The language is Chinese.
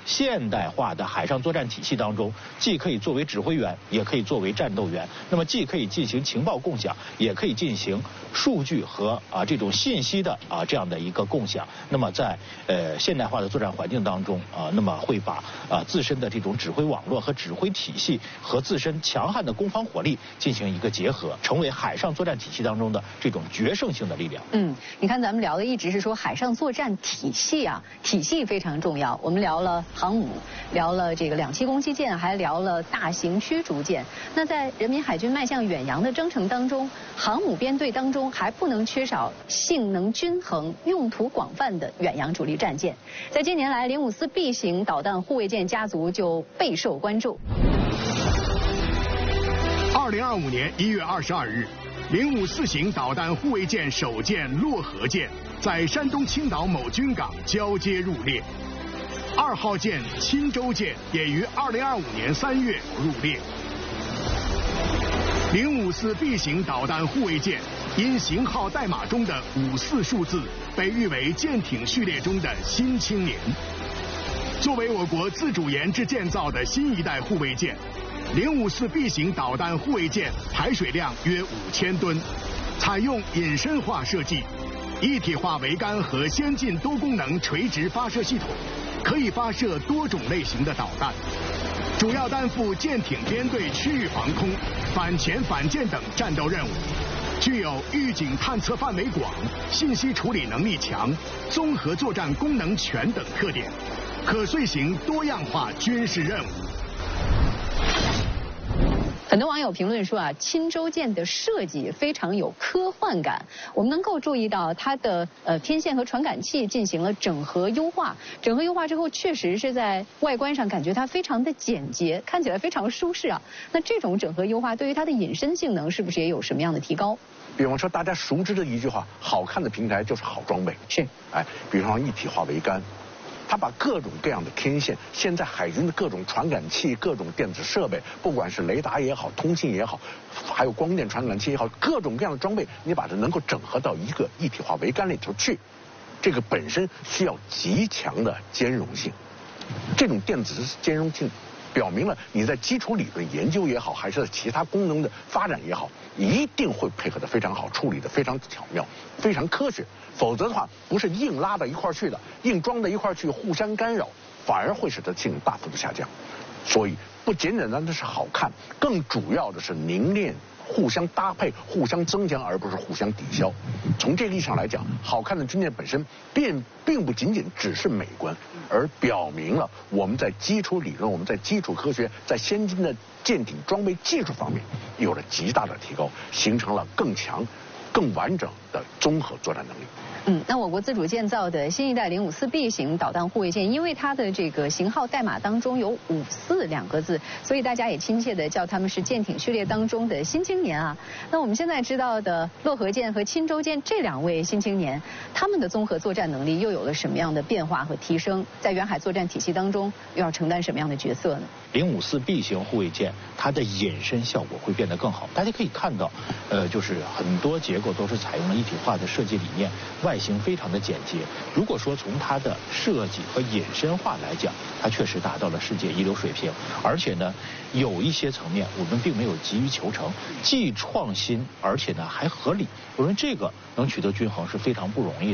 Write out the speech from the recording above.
现代化的海上作战体系当中，既可以作为指挥员，也可以作为战斗员。那么既可以进行情报共享，也可以进行数据和这种信息的这样的一个共享。那么在现代化的作战环境当中那么会把自身的这种指挥网络和指挥体系和自身强悍的攻防火力进行一个结合，成为海上作战体系当中的这种决胜性的力量。 你看咱们聊的一直是说海上作战体系体系非常重要。我们聊了航母，聊了这个两栖攻击舰，还聊了大型驱逐舰。那在人民海军迈向远洋的征程当中，航母编队当中还不能缺少性能均衡、用途广泛的远洋主力战舰。在近年来，054 B 型导弹护卫舰家族就备受关注。 2025年1月22日，054型导弹护卫舰首舰洛河舰在山东青岛某军港交接入列，2号舰钦州舰也于2025年3月入列。054 B 型导弹护卫舰因型号代码中的54数字被誉为舰艇序列中的新青年。作为我国自主研制建造的新一代护卫舰，054 B 型导弹护卫舰排水量约5000吨，采用引申化设计，一体化桅杆和先进多功能垂直发射系统，可以发射多种类型的导弹，主要担负舰艇编队区域防空、反潜反舰等战斗任务，具有预警探测范围广、信息处理能力强、综合作战功能全等特点，可遂行多样化军事任务。 很多网友评论说钦州舰的设计非常有科幻感。我们能够注意到它的天线和传感器进行了整合优化。整合优化之后，确实是在外观上感觉它非常的简洁，看起来非常舒适那这种整合优化对于它的隐身性能是不是也有什么样的提高？ 比方说大家熟知的一句话，好看的平台就是好装备。 是。 比方说一体化桅杆。它把各种各样的天线，现在海军的各种传感器、各种电子设备，不管是雷达也好、通信也好，还有光电传感器也好，各种各样的装备，你把它能够整合到一个一体化桅杆里头去，这个本身需要极强的兼容性。这种电子兼容性表明了你在基础理论研究也好，还是在其他功能的发展也好，一定会配合得非常好，处理得非常巧妙，非常科学。否则的话，不是硬拉到一块去的，硬装到一块去，互相干扰，反而会使得性能大幅的下降。所以不简简单单的是好看，更主要的是凝练、互相搭配、互相增强，而不是互相抵消。从这个意义上来讲，好看的军舰本身并不仅仅只是美观，而表明了我们在基础理论、我们在基础科学、在先进的舰艇装备技术方面有了极大的提高，形成了更强、更完整的综合作战能力。 那我国自主建造的新一代054 B 型导弹护卫舰，因为它的这个型号代码当中有54两个字，所以大家也亲切的叫他们是舰艇序列当中的新青年那我们现在知道的洛河舰和钦州舰这2位新青年，他们的综合作战能力又有了什么样的变化和提升？在远海作战体系当中，又要承担什么样的角色呢 ？054 B 型护卫舰，它的隐身效果会变得更好。大家可以看到，就是很多结构都是采用了一体化的设计理念，外形非常的简洁。如果说从它的设计和隐身化来讲，它确实达到了世界一流水平。而且呢，有一些层面我们并没有急于求成，既创新而且呢还合理。我认为这个能取得均衡是非常不容易的。